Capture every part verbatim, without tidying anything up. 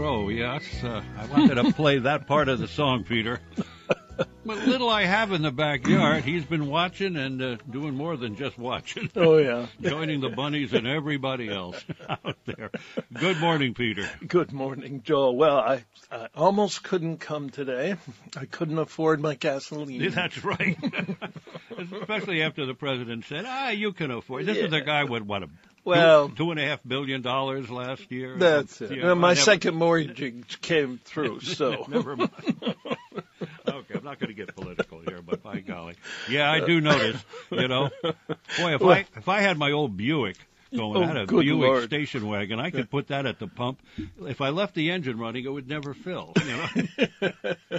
Crow. Yes, uh, I wanted to play that part of the song, Peter. What little I have in the backyard, he's been watching and uh, doing more than just watching. Oh, yeah. Joining the bunnies and everybody else out there. Good morning, Peter. Good morning, Joel. Well, I, I almost couldn't come today. I couldn't afford my gasoline. That's right. Especially after the president said, ah, you can afford. This Yeah. is the guy with, what, a Well, two, two and a half billion dollars last year? That's it. Yeah, Well, my never, second mortgage came through, so. Never mind. Okay, I'm not going to get political here, but by golly. Yeah, I do notice, you know. Boy, if I if I had my old Buick going, Oh, I had a good Buick Lord. station wagon, I could put that at the pump. If I left the engine running, it would never fill, you know.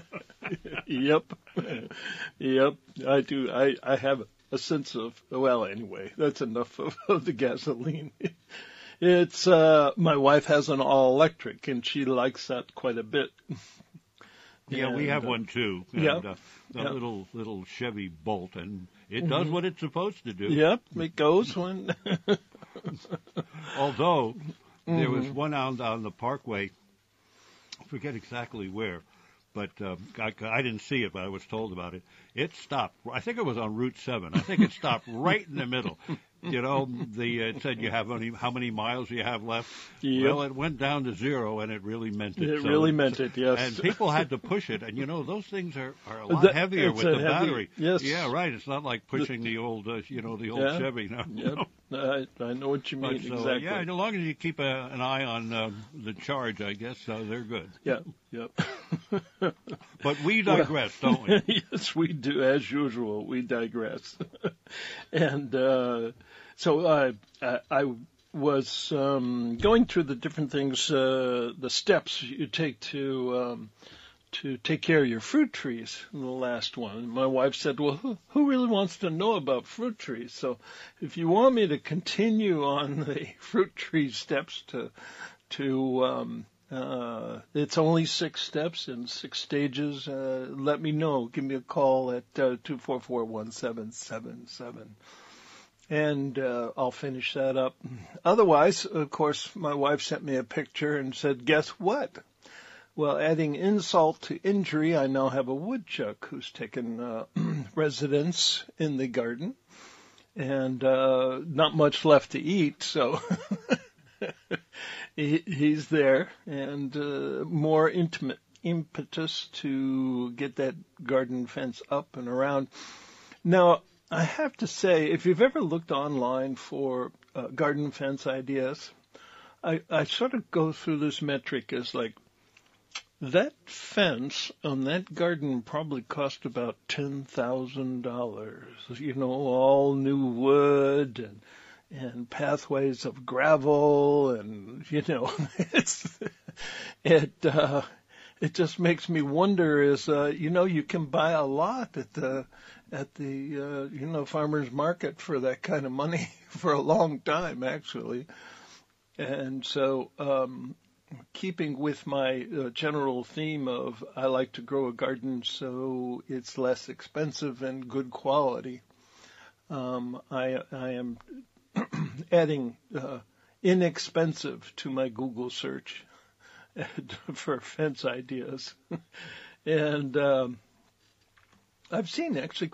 Yep. Yep. I do. I, I have a sense of, well, anyway, that's enough of, of the gasoline. It's, uh, my wife has an all electric and she likes that quite a bit. Yeah, And, we have uh, one too. And, yep, uh, a yep. little little Chevy Bolt, and it does what it's supposed to do. Yep. It goes when. Although there was one out on the Parkway, I forget exactly where, but um, I, I didn't see it, but I was told about it. It stopped. I think it was on Route seven. I think it stopped right in the middle. You know, the uh, it said you have only how many miles you have left. Yep. Well, it went down to zero, and it really meant it. It So- really meant it, yes. And people had to push it, and you know those things are, are a lot The- heavier it's with a the heavy- battery. yes. Yeah, right. It's not like pushing the old, uh, you know, the old Yeah. Chevy. No. Yep. I, I know what you mean. But so, exactly. yeah, as long as you keep a, an eye on uh, the charge, I guess uh, they're good. Yeah. Yep. But we digress, don't we? Yes, we do. As usual, we digress. and uh, so I, I, I was um, going through the different things, uh, the steps you take to um, to take care of your fruit trees. In the last one, my wife said, "Well, who, who really wants to know about fruit trees?" So, if you want me to continue on the fruit tree steps to to um, Uh, it's only six steps and six stages. Uh, let me know. Give me a call at uh, two four four, one seven seven seven. And uh, I'll finish that up. Otherwise, of course, my wife sent me a picture and said, guess what? Well, adding insult to injury, I now have a woodchuck who's taken uh, residence in the garden. And uh, not much left to eat, so... He, he's there, and uh, more intimate impetus to get that garden fence up and around. Now, I have to say, if you've ever looked online for uh, garden fence ideas, I, I sort of go through this metric as like, that fence on that garden probably cost about ten thousand dollars. You know, all new wood and and pathways of gravel, and you know, it's it uh, it just makes me wonder. Is uh, you know, you can buy a lot at the at the uh, you know farmers market for that kind of money for a long time, actually. And so, um, keeping with my uh, general theme of I like to grow a garden so it's less expensive and good quality, um, I I am. adding uh, inexpensive to my Google search for fence ideas. And um, I've seen actually